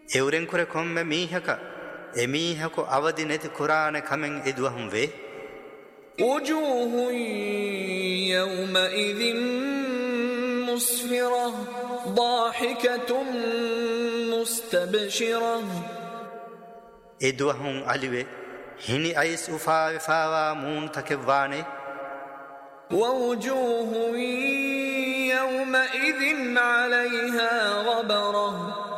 එවුරෙන් කුර කොම්ම මීහක එමීහකු අවදි නැති කුරාන කමෙන් ඉදුවහුම් වේ. وجوه يومئذ مسفرة ضاحكة مستبشرة ඉදුවහුම් අලිවේ හිනි අයිස් උෆා විෆාවා මූන් තකෙවානේ. ووجوه يومئذ عليها غبرة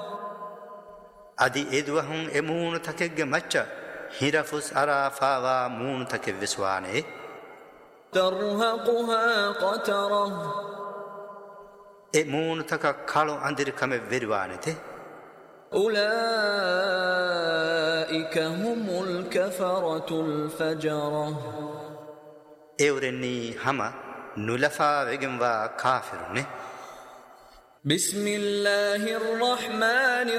අදි ඉදුවහුම් එමූන් තකෙග්ග මච්ච හිරෆුස් අරාෆාවා මූන් තකෙවිස්වානේ. ترهقها قترة එමූන් තක කළු අඳිරි කම වෙරිවානෙතේ. أولئك هم الكفرة الفجرة එවුරෙන්නී හම නුලෆා වෙගෙන්වා කාෆිරුනේ. بسم الله الرحمن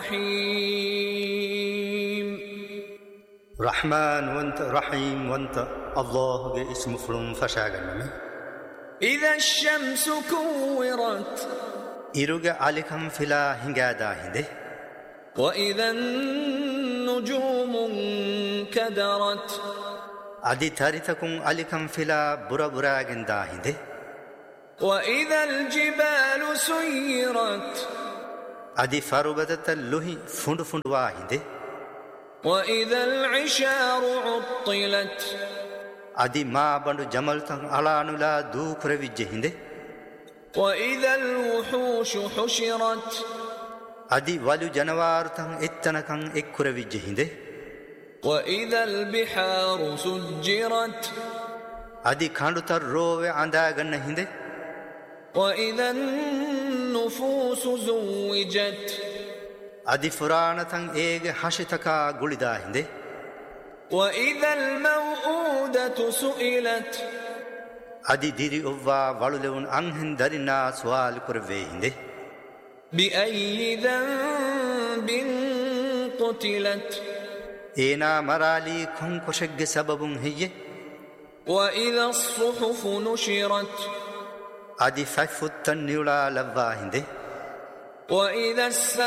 الرحيم رحمن وانت رحيم وانت الله اسم فلون فشاغنمي. إذا الشمس كورت إروغ عليكم فلا هنگادا هنده. وإذا النجوم انكدرت أدي تاريتكم عليكم فلا برا برا گندا هنده. وإذا الجبال سيرت أدي فاروبدت اللوهي فند فند واهنده. وإذا العشار عطلت أدي ما بندو جملتن علانولا دو كرويجه هنده. وإذا الوحوش حشرت أدي والو جنوارتن اتنكن اك كرويجه هنده. وإذا البحار سجرت أدي كاندو تر روه عندا گن هنده. وإذا النفوس زوجت أدي فرانتن ايگ حشتكا گولدا هنده. وإذا الموءودة سئلت أدي ديري أووا والولون أنهن دارنا سوال كروه هنده. بأي ذنب قتلت إينا مرالي كن كشج سبب هي. وإذا الصحف نشرت أدي ففتن نيولا لوا هنده. وإذا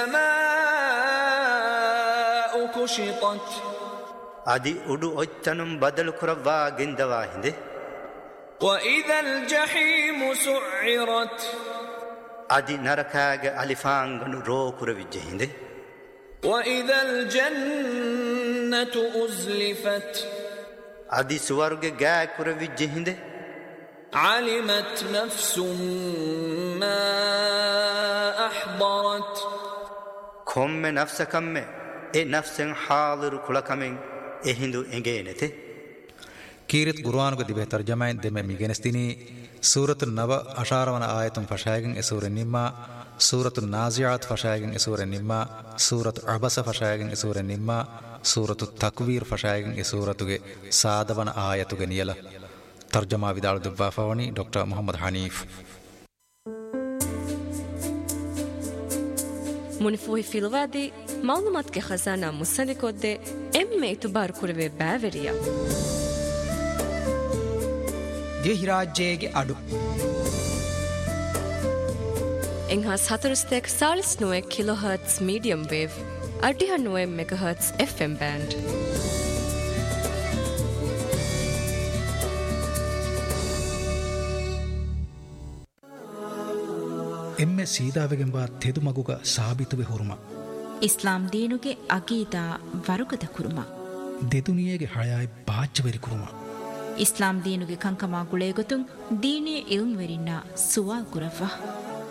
السماء كشطت أدي أدو أجتنم بدل كروا گندوا هنده. وإذا الجحيم سعرت أدي نركاگ ألفانغن رو كرويجه هنده. وإذا الجنة أزلفت أدي سوارگ گا كرويجه هنده. علمت نفس ما أحضرت كم نفس كم إيه نفس حاضر كل كم إيه هندو إنجينته. كيرت قرآن کو دبه ترجمه دم میگنستینی سورة النبأ اشارون آیتم فشایگن اسور نما سورة النازعات فشایگن اسور نما سورة عبس فشایگن اسور نما سورة التكوير فشایگن اسورتگه سادون آیتگه نیلا ترجمه විදාල දුබ්බාෆවණි ඩොක්ටර් මොහම්මද් හනීෆ්. ಮುನಿಫುಹಿ ಫಿಲ್ವಾದಿ ಮಾಲೂಮಾತ್ಗೆ ಖಜಾನಾ ಮುಸಲಿಕೊದ್ದೆ ಎಮ್ಮೆ ಇತುಬಾರ್ ಕುರವೆ ಬ್ಯಾವೆರಿಯ ಗೆಹಿರಾಜ್ಯೆಗೆ ಅಡು ಎಂಹಾಸ್ ಹತರುಸ್ತೆಕ್ ಸಾಲಿಸ್ ನುವೆ ಕಿಲೋ ಹರ್ಟ್ಸ್ ಮೀಡಿಯಂ ವೇವ್ ಅಡಿಹ ನುವೆ ಮೆಗಾ ಹರ್ಟ್ಸ್ ಎಫ್ಎಂ ಬ್ಯಾಂಡ್. ಎಮ್ಮೆ ಸೀದಾವೆಗೆಂಬ ತೆದುಮಗುಗ ಸಾಬೀತುವೆ ಹುರುಮ ಇಸ್ಲಾಂ ದೀನುಗೆ ಅಗೀದಾ ವರುಗದ ಕುರುಮ ದೆದುನಿಯೆಗೆ ಹಳಾಯ್ ಬಾಜ್ಜವೆರಿ ಕುರುಮ ಇಸ್ಲಾಂ ದೀನುಗೆ ಕಂಕಮಾ ಗುಳೇಗೊತುಂ ದೀನಿಯ ಇಲ್ಮ್ ವೆರಿನ್ನ ಸುವಾಲ್ ಕುರವ್ವ